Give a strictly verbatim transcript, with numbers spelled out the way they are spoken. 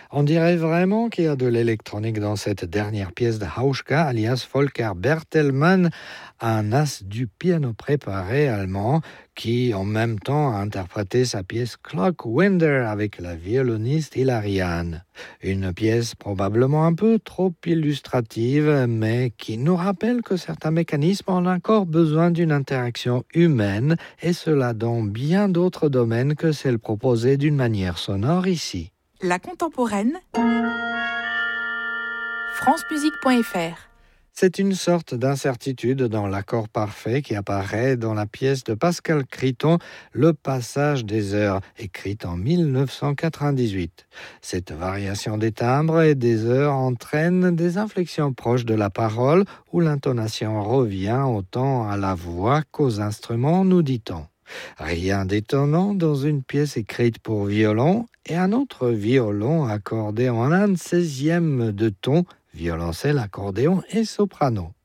On dirait vraiment qu'il y a de l'électronique dans cette dernière pièce de Hauschka, alias Volker Bertelmann, un as du piano préparé allemand qui, en même temps, a interprété sa pièce Clockwinder avec la violoniste Hilariane. Une pièce probablement un peu trop illustrative, mais qui nous rappelle que certains mécanismes ont encore besoin d'une interaction humaine, et cela dans bien d'autres domaines que celle proposée d'une manière sonore ici. La contemporaine, france musique point f r. C'est une sorte d'incertitude dans l'accord parfait qui apparaît dans la pièce de Pascal Criton, Le Passage des heures, écrite en dix-neuf cent quatre-vingt-dix-huit. Cette variation des timbres et des heures entraîne des inflexions proches de la parole où l'intonation revient autant à la voix qu'aux instruments, nous dit-on. Rien d'étonnant dans une pièce écrite pour violon et un autre violon accordé en un seizième de ton, violoncelle, accordéon et soprano.